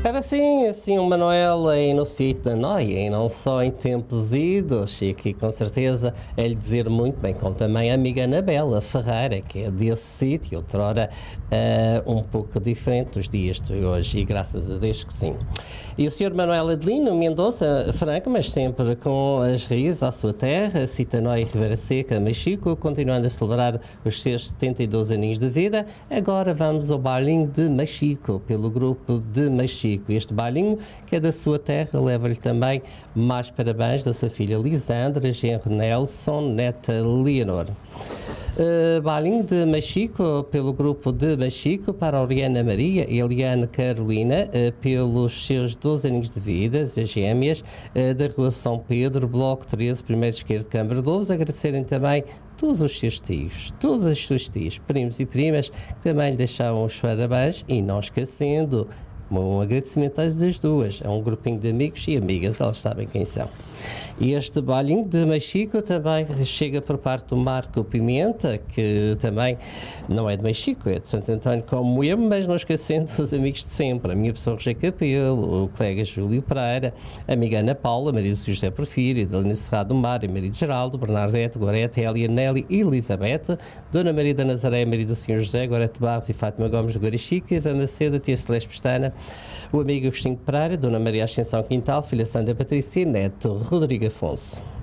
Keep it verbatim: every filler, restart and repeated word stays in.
Era assim, assim, o Manuel aí no sítio da Noia, e não só em tempos idos, e aqui com certeza é lhe dizer muito bem, como também a amiga Anabela Ferreira, que é desse sítio, outrora uh, um pouco diferente dos dias de hoje, e graças a Deus que sim. E o senhor Manuel Adelino Mendonça Franco, mas sempre com as raízes à sua terra, Sítio da Noia e Ribeira Seca, Machico, continuando a celebrar os seus setenta e dois aninhos de vida. Agora vamos ao bailinho de Machico, pelo grupo de Machico. Este bailinho, que é da sua terra, leva-lhe também mais parabéns da sua filha Lisandra, genro Nelson, neta Leonor. Uh, bailinho de Machico, pelo grupo de Machico, para a Oriana Maria e a Eliane Carolina, uh, pelos seus doze aninhos de vida, as gêmeas, uh, da Rua São Pedro, Bloco treze, primeiro esquerdo, Câmara doze. Agradecerem também todos os seus tios, todas as suas tias, primos e primas, que também lhe deixavam os parabéns, e não esquecendo um agradecimento às das duas, é um grupinho de amigos e amigas, elas sabem quem são. E este bailinho de Machico também chega por parte do Marco Pimenta, que também não é de Machico, é de Santo António como eu, mas não esquecendo os amigos de sempre, a minha pessoa Roger Capelo, o colega Júlio Pereira, a amiga Ana Paula, marido de José Porfírio, Dalina Serrado do Mar, marido de Geraldo, Bernardete, Gorete, Elia, Nelly e Elizabeth, Dona Maria da Nazaré, marido do senhor José, Gorete Barros e Fátima Gomes de Guarichica, Ivan Macedo, tia Celeste Pestana, o amigo Agostinho Pereira, Dona Maria Ascensão Quintal, filha Sandra Patrícia e neto Rodrigo Afonso.